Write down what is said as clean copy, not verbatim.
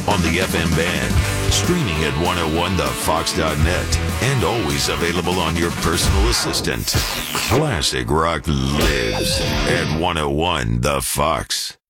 on the FM band, streaming at 101thefox.net, and always available on your personal assistant. Classic rock lives at 101 The Fox.